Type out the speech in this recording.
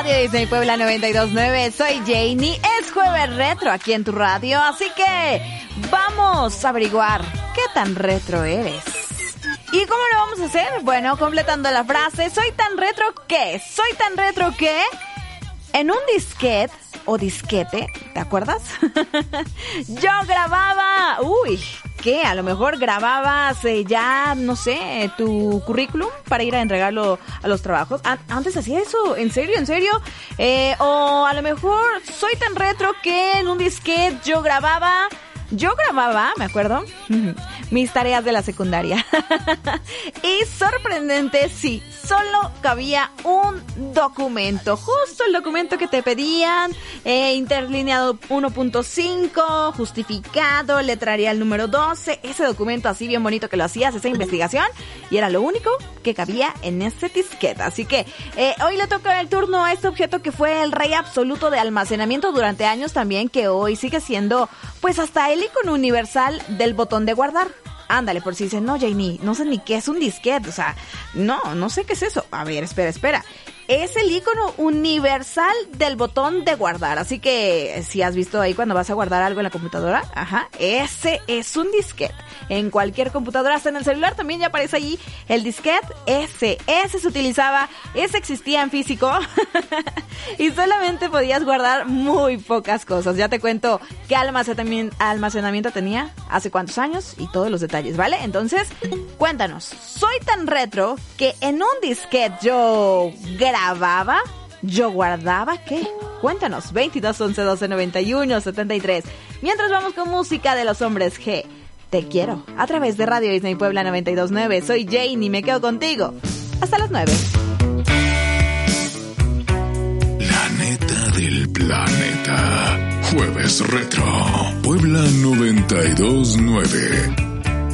Radio Disney Puebla 92.9, soy Janie, es Jueves Retro aquí en tu radio, así que vamos a averiguar qué tan retro eres. ¿Y cómo lo vamos a hacer? Bueno, completando la frase, soy tan retro que en un disquete o disquete, ¿te acuerdas? Yo grababa, ¿qué? A lo mejor grababas ya, no sé, tu currículum para ir a entregarlo a los trabajos. Antes hacía eso, ¿en serio? O a lo mejor soy tan retro que en un disquete yo grababa, me acuerdo, mis tareas de la secundaria. Y sorprendente, sí, solo cabía un documento, justo el documento que te pedían, interlineado 1.5, justificado, letraría el número 12, ese documento así bien bonito que lo hacías, esa investigación, y era lo único que cabía en ese disquete. Así que hoy le toca el turno a este objeto que fue el rey absoluto de almacenamiento durante años también, que hoy sigue siendo pues hasta el icono universal del botón de guardar. Ándale, por si dicen, no, Janie, no sé ni qué es un disquete, o sea, no sé qué es eso. A ver, espera. Es el icono universal del botón de guardar, así que si has visto ahí cuando vas a guardar algo en la computadora, ese es un disquete. En cualquier computadora, hasta en el celular también ya aparece allí el disquete, ese se utilizaba, ese existía en físico y solamente podías guardar muy pocas cosas. Ya te cuento qué almacenamiento tenía, hace cuántos años y todos los detalles, ¿vale? Entonces, cuéntanos, soy tan retro que en un disquete yo guardaba, ¿qué? Cuéntanos, 22 11 12 91 73. Mientras vamos con música de los Hombres G. Te quiero, a través de Radio Disney Puebla 92.9. Soy Janie y me quedo contigo hasta las 9. La neta del planeta. Jueves Retro. Puebla 92.9.